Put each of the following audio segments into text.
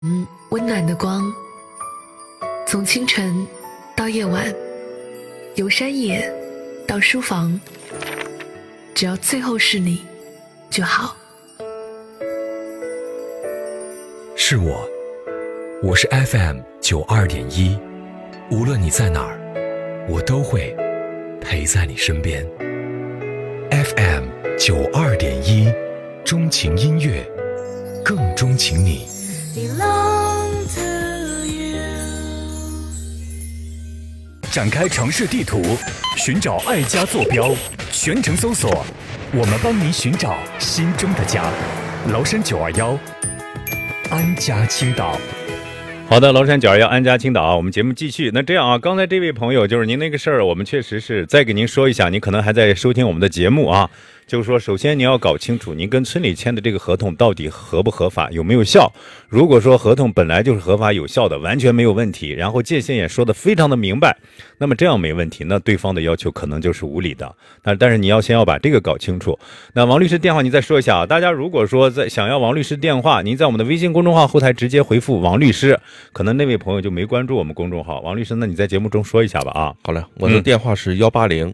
温暖的光，从清晨到夜晚，由山野到书房，只要最后是你就好。 是我是 FM92.1，无论你在哪儿，我都会陪在你身边。FM92.1，钟情音乐，更钟情你。 展开城市地图，寻找爱家坐标，全程搜索，我们帮您寻找心中的家。崂山921，安家青岛。 好的，崂山921安家青岛，我们节目继续。那这样啊，刚才这位朋友就是您那个事儿，我们确实是再给您说一下，您可能还在收听我们的节目啊。就是说，首先你要搞清楚您跟村里签的这个合同到底合不合法，有没有效。如果说合同本来就是合法有效的，完全没有问题，然后界限也说得非常的明白，那么这样没问题，那对方的要求可能就是无理的。但是你要先要把这个搞清楚。那王律师电话你再说一下啊，大家如果说想要王律师电话，您在我们的微信公众号后台直接回复王律师，可能那位朋友就没关注我们公众号。王律师，那你在节目中说一下吧啊。 好了，我的电话是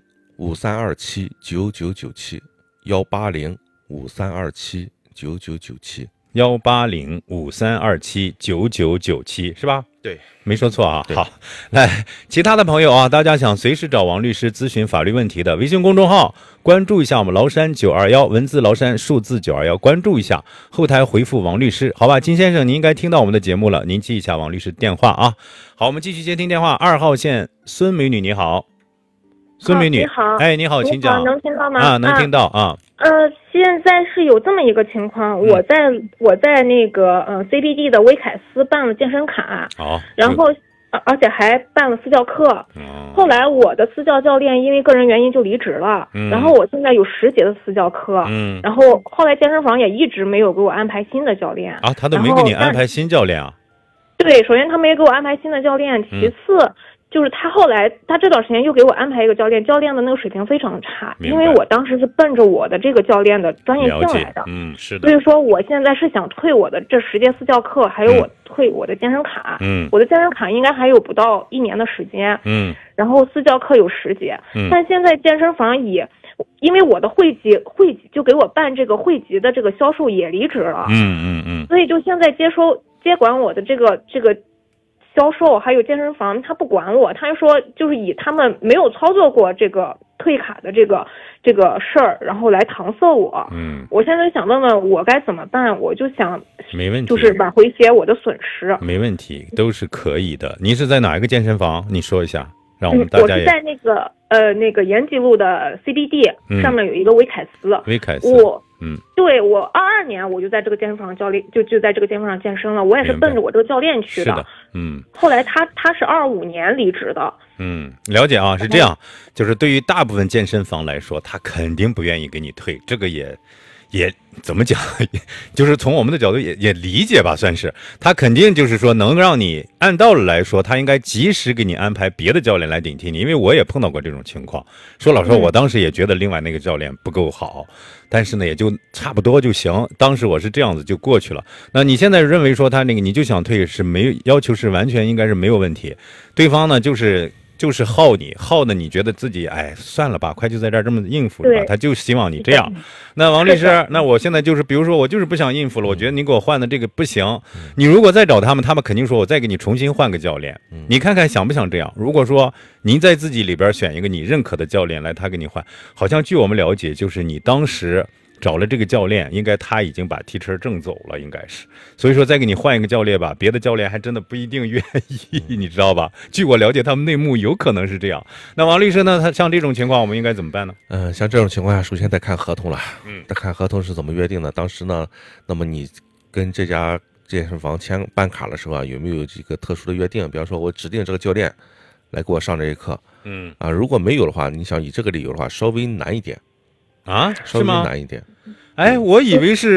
180-5327-9997，180-5327-9997，是吧？ 对， 没说错啊。好，来，其他的朋友啊，大家想随时找王律师咨询法律问题的，微信公众号关注一下我们崂山921，文字崂山，数字921，关注一下，后台回复王律师，好吧？金先生，您应该听到我们的节目了，您记一下王律师电话啊。好，我们继续接听电话，2号线孙美女，你好。孙美女， 你好， 哎，你好，请讲。 能听到吗？ 啊，能听到啊。 现在是有这么一个情况，我在那个CBD 的威凯斯办了健身卡，然后而且还办了私教课。后来我的私教教练因为个人原因就离职了，然后我现在有10节的私教课，然后后来健身房也一直没有给我安排新的教练啊，他都没给你安排新教练啊？ 对，首先他没给我安排新的教练，其次。就是他后来，他这段时间又给我安排一个教练，教练的那个水平非常差，因为我当时是奔着我的这个教练的专业性来的， 是的。 所以说我现在是想退我的这10节私教课，还有我退我的健身卡，我的健身卡应该还有不到1年的时间，然后私教课有10节，但现在健身房因为我的会籍就给我办这个会籍的这个销售也离职了，所以就现在接管我的这个销售还有健身房，他不管我，他就说就是以他们没有操作过这个退卡的这个事儿，然后来搪塞我。我现在想问问我该怎么办，我就想没问题， 就是挽回些我的损失。 没问题，都是可以的。您是在哪一个健身房？你说一下，让我们大家我是在那个延吉路的 CBD 上面有一个威凯斯。 威凯斯。 对，我22年我就在这个健身房教练就在这个健身房健身了，我也是奔着我这个教练去的。 是的， 后来他是25年离职的。 了解啊，是这样，就是对于大部分健身房来说，他肯定不愿意给你退，这个也怎么讲，就是从我们的角度也理解吧，算是他肯定就是说能让你按道理来说，他应该及时给你安排别的教练来顶替你，因为我也碰到过这种情况。说老实话，我当时也觉得另外那个教练不够好，但是呢也就差不多就行，当时我是这样子就过去了。那你现在认为说他那个你就想退是没要求是完全应该是没有问题，对方呢就是耗的你觉得自己算了吧，快就在这儿这么应付了吧，他就希望你这样。那王律师，那我现在就是比如说我就是不想应付了，我觉得你给我换的这个不行，你如果再找他们肯定说我再给你重新换个教练，你看看想不想这样。如果说您在自己里边选一个你认可的教练来他给你换，好像据我们了解就是你当时找了这个教练，应该他已经把提车挣走了，应该是，所以说再给你换一个教练吧，别的教练还真的不一定愿意，你知道吧？据我了解，他们内幕有可能是这样。那王律师呢？他像这种情况，我们应该怎么办呢？ 像这种情况下，首先得看合同了，得看合同是怎么约定的。当时呢，那么你跟这家健身房办卡的时候啊，有没有这个特殊的约定？比方说，我指定这个教练来给我上这一课，如果没有的话，你想以这个理由的话，稍微难一点。 啊， 稍微难一点。 我以为是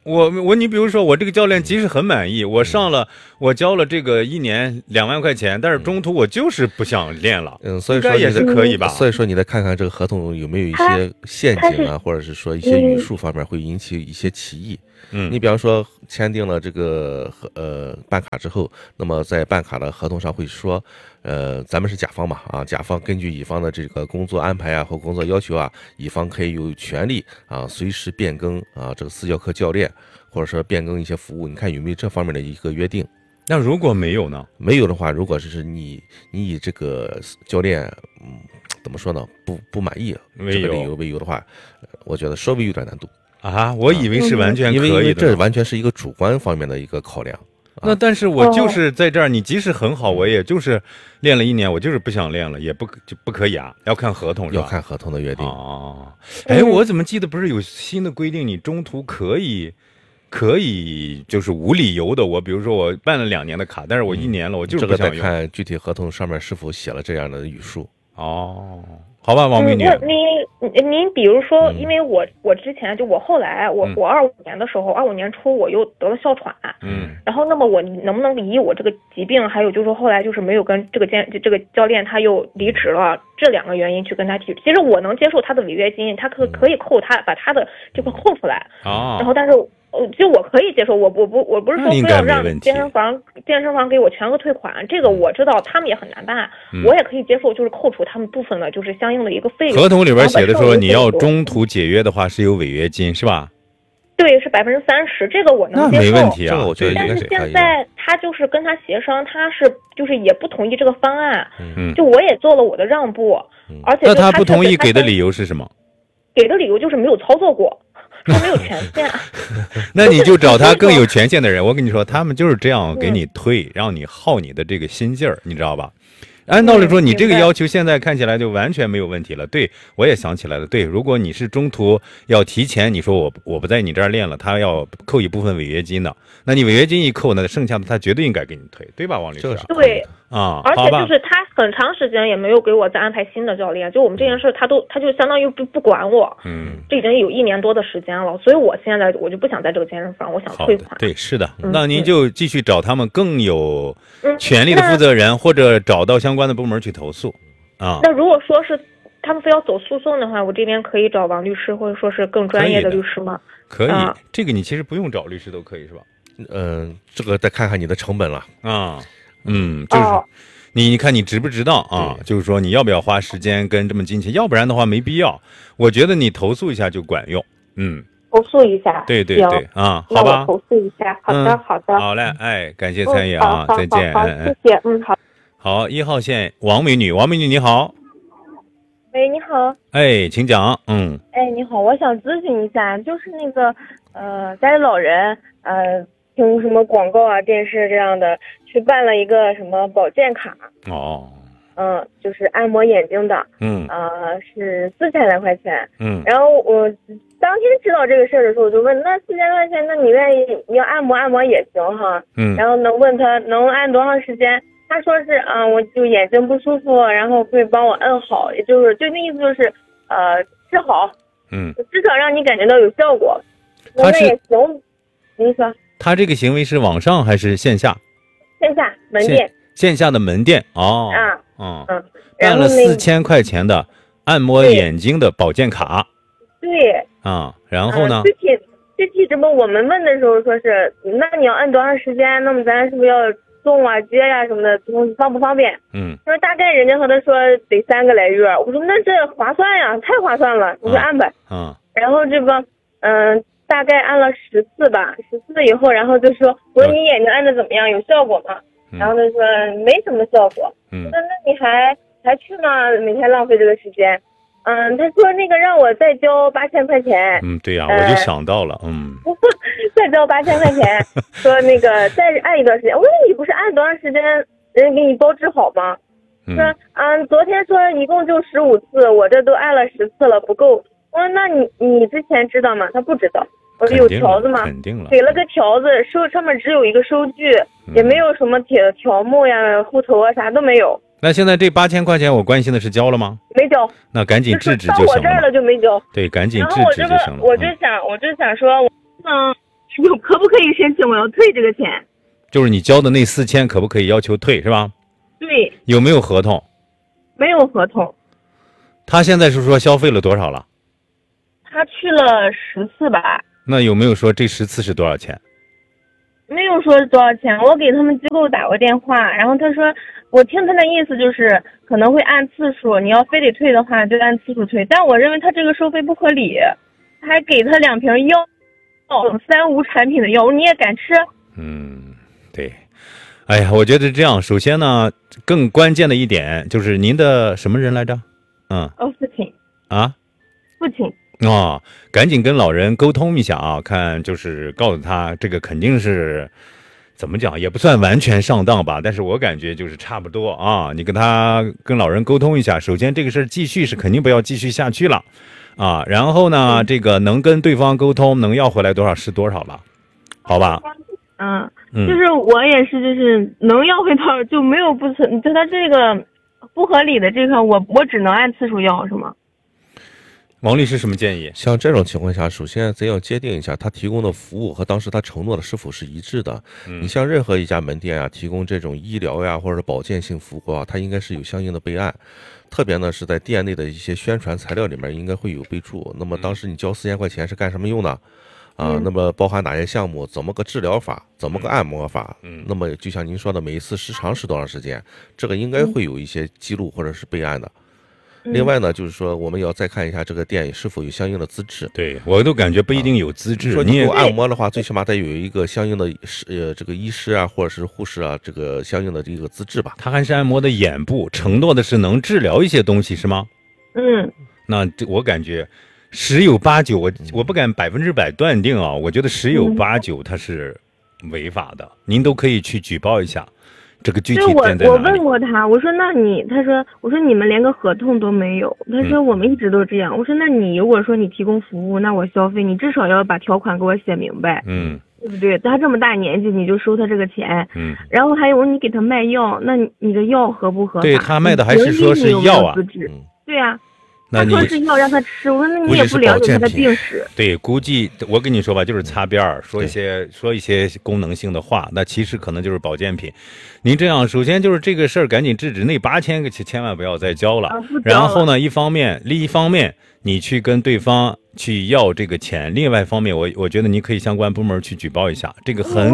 你比如说我这个教练即使很满意，我交了这个1年2万块钱，但是中途我就是不想练了。 所以说也是可以吧。 所以说你得看看这个合同有没有一些陷阱啊，或者是说一些语数方面会引起一些歧义。你比方说签订了这个办卡之后，那么在办卡的合同上会说，咱们是甲方嘛，甲方根据乙方的这个工作安排啊或工作要求啊，乙方可以有权利随时变更这个私教课教练，或者说变更一些服务，你看有没有这方面的一个约定？ 那如果没有呢？ 没有的话，如果是你以这个教练怎么说呢不满意这个理由为由的话，我觉得稍微有点难度。 我以为是完全可以的， 因为这完全是一个主观方面的一个考量。 那但是我就是在这儿，你即使很好，我也就是练了1年，我就是不想练了，就不可以啊，要看合同是吧？ 要看合同的约定。 我怎么记得不是有新的规定，你中途可以就是无理由的，我比如说我办了2年的卡，但是我1年了，我就是不想用。 这个得看具体合同上面是否写了这样的语数。 好吧，王美女。 您比如说，因为我之前就我后来我25年的时候，25年初我又得了哮喘，然后那么我能不能以我这个疾病，还有就是说后来就是没有跟这个教练他又离职了这2个原因去跟他提，其实我能接受他的违约金，他可以扣他把他的这个扣出来，然后但是就我可以接受，我不是说非要让健身房给我全额退款，这个我知道他们也很难办，我也可以接受，就是扣除他们部分的就是相应的一个费用。 合同里边写的说你要中途解约的话是有违约金是吧？ 对，是30%，这个我能接受， 那没问题啊， 我觉得但是现在他就是跟他协商，他是就是也不同意这个方案，就我也做了我的让步，而且那他不同意给的理由是什么？ 给的理由就是没有操作过。他没有权限， 那你就找他更有权限的人。我跟你说，他们就是这样给你退，让你耗你的这个心劲儿，你知道吧？按道理说，你这个要求现在看起来就完全没有问题了。对，我也想起来了。对，如果你是中途要提前，你说我不在你这儿练了，他要扣一部分违约金的，那你违约金一扣呢，剩下的他绝对应该给你退，对吧，王律师？ 对而且就是他很长时间也没有给我再安排新的教练，就我们这件事他就相当于不管我，这已经有1年多的时间了，所以我现在我就不想在这个健身房，我想退款。 对，是的，那您就继续找他们更有权力的负责人，或者找到相关的部门去投诉那如果说是他们非要走诉讼的话，我这边可以找王律师，或者说是更专业的律师吗？ 可以，这个你其实不用找律师都可以是吧？ 这个再看看你的成本了就是你看你值不值当就是说你要不要花时间跟这么金钱，要不然的话没必要。我觉得你投诉一下就管用。 投诉一下。 对好吧， 我投诉一下。好的好嘞，感谢参与再见。 好，谢谢。 好，1号线王美女你好。 喂，你好。 请讲。 你好，我想咨询一下，就是那个家里老人听什么广告啊、电视这样的，去办了一个什么保健卡。就是按摩眼睛的。是4000来块钱。然后我当天知道这个事儿的时候，我就问，那4000块钱，那你愿意你要按摩也行哈。然后问他能按多长时间，他说是我就眼睛不舒服，然后会帮我摁好，也就是就那意思就是治好。至少让你感觉到有效果。那也行。您说他这个行为是网上还是线下？ 线下门店。 线下的门店办了4000块钱的按摩眼睛的保健卡。 对。 然后呢？ 具体这不我们问的时候说是，那你要摁多长时间？那么咱是不是要送接呀什么的，方不方便？说大概人家和他说得3个来月。我说那这划算呀，太划算了，我说按吧。然后这个大概按了10次吧，10次以后，然后就说我说你眼睛按的怎么样，有效果吗？然后他说没什么效果。那你还去吗？每天浪费这个时间。他说那个让我再交8000块钱。 对呀，我就想到了。 再交8000块钱，说那个再按一段时间。我说你不是按多长时间人给你包治好吗？说昨天说一共就15次，我这都按了10次了，不够。我说那你之前知道吗？他不知道。我说有条子吗？ 肯定了， 给了个条子，上面只有一个收据，也没有什么条目呀、户头啊，啥都没有。 那现在这8000块钱，我关心的是交了吗？ 没交。 那赶紧制止就行了。 到我这儿了就没交。 对，赶紧制止就行了。 我就想说， 可不可以申请我要退这个钱？ 就是你交的那4000可不可以要求退是吧？ 对。 有没有合同？ 没有合同。 他现在是说消费了多少了？ 他去了10次吧。 那有没有说这10次是多少钱？ 没有说多少钱，我给他们机构打过电话，然后他说，我听他的意思就是可能会按次数，你要非得退的话就按次数退，但我认为他这个收费不合理，他还给他2瓶药，3无产品的药物，你也敢吃？ 对。哎呀，我觉得这样，首先呢，更关键的一点就是您的什么人来着？ 父亲。 啊？ 父亲。 赶紧跟老人沟通一下啊，看就是告诉他这个肯定是怎么讲，也不算完全上当吧，但是我感觉就是差不多啊。你跟老人沟通一下，首先这个事儿继续是肯定不要继续下去了啊，然后呢，这个能跟对方沟通，能要回来多少是多少了，好吧？ 就是我也是，就是能要回多少就没有不存，就他这个不合理的这个，我只能按次数要是吗？ 王律师什么建议？ 像这种情况下，首先咱要界定一下他提供的服务和当时他承诺的是否是一致的。你像任何一家门店啊，提供这种医疗呀或者保健性服务啊，它应该是有相应的备案，特别呢是在店内的一些宣传材料里面应该会有备注。那么当时你交4000块钱是干什么用的？那么包含哪些项目？怎么个治疗法？怎么个按摩法？那么就像您说的，每一次时长是多长时间？这个应该会有一些记录或者是备案的。另外呢，就是说我们要再看一下这个店是否有相应的资质。 对，我都感觉不一定有资质。 说你做按摩的话，最起码得有一个相应的这个医师啊，或者是护士啊，这个相应的这个资质吧。 他还是按摩的眼部，承诺的是能治疗一些东西，是吗？那我感觉10有8九，我不敢100%断定啊，我觉得10有8九它是违法的，您都可以去举报一下。这个具体点在哪里？ 我问过他，我说我说你们连个合同都没有，他说我们一直都这样。我说那你如果说你提供服务，那我消费，你至少要把条款给我写明白，对不对？他这么大年纪你就收他这个钱，然后还有你给他卖药，那你的药合不合法？ 对，他卖的还是说是药啊？ 对呀。他说是药让他吃，我说那你也不了解他的病史。 对，估计我跟你说吧，就是擦边儿，说一些功能性的话，那其实可能就是保健品。您这样，首先就是这个事儿赶紧制止，那8000个千万不要再交了。然后呢，另一方面你去跟对方去要这个钱，另外一方面我觉得你可以相关部门去举报一下，这个很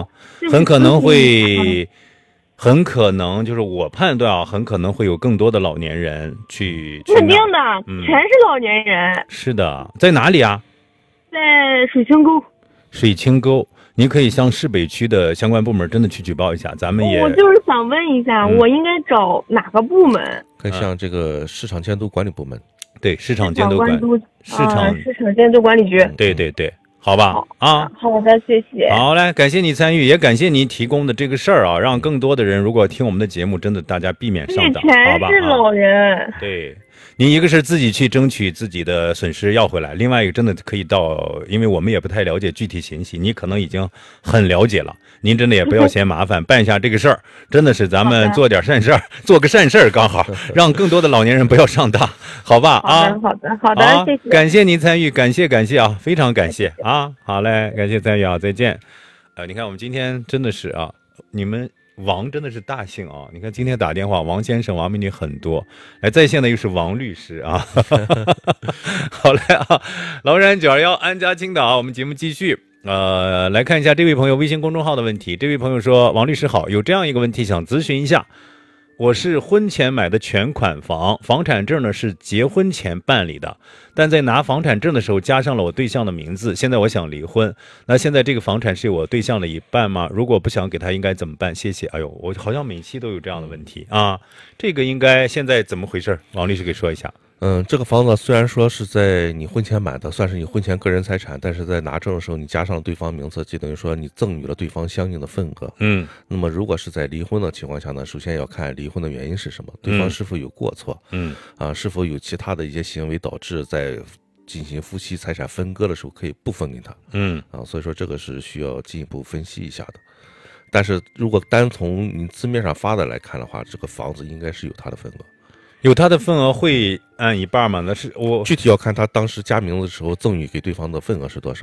可能就是我判断啊，很可能会有更多的老年人去。 肯定的，全是老年人。 是的，在哪里啊？ 在水清沟。 水清沟，您可以向市北区的相关部门真的去举报一下，咱们也。 我就是想问一下，我应该找哪个部门？ 可以向这个市场监督管理部门。 对，市场监督管理市场监督管理局。 对。好吧， 好的，谢谢。 好嘞，感谢你参与，也感谢你提供的这个事儿啊，让更多的人如果听我们的节目，真的大家避免上当，好吧？ 全是老人。 对，您一个是自己去争取自己的损失要回来，另外一个真的可以到，因为我们也不太了解具体信息，你可能已经很了解了，您真的也不要嫌麻烦，办一下这个事儿，真的是咱们做点善事儿，做个善事儿刚好，让更多的老年人不要上当，好吧？ 好的，谢谢， 感谢您参与，感谢啊，非常感谢啊，好嘞，感谢参与啊，再见。你看我们今天真的是啊，你们王真的是大姓啊！你看今天打电话，王先生、王美女很多，来在线的又是王律师啊。好嘞啊，崂山921安家青岛，我们节目继续。来看一下这位朋友微信公众号的问题。这位朋友说：“王律师好，有这样一个问题想咨询一下。我是婚前买的全款房，房产证呢是结婚前办理的，但在拿房产证的时候加上了我对象的名字。现在我想离婚，那现在这个房产是我对象的一半吗？如果不想给他，应该怎么办？谢谢。哎呦，我好像每期都有这样的问题啊，这个应该现在怎么回事？王律师给说一下。 这个房子虽然说是在你婚前买的，算是你婚前个人财产，但是在拿证的时候你加上了对方名字，就等于说你赠予了对方相应的份额。那么如果是在离婚的情况下呢，首先要看离婚的原因是什么，对方是否有过错，是否有其他的一些行为导致在进行夫妻财产分割的时候可以不分给他。所以说这个是需要进一步分析一下的。但是如果单从你字面上发的来看的话，这个房子应该是有他的份额。 有他的份额会按一半吗？那是我具体要看他当时加名字的时候赠与给对方的份额是多少。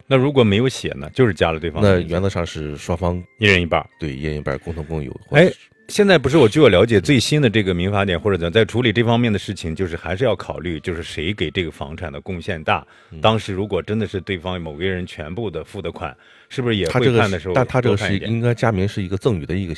那如果没有写呢，就是加了对方的名字， 那原则上是双方一人一半， 对，一人一半共同共有。 哎，现在不是据我了解最新的这个民法典或者在处理这方面的事情，就是还是要考虑就是谁给这个房产的贡献大。当时如果真的是对方某个人全部的付的款，是不是也会判的时候？ 但他这个是应该加明是一个赠与的一个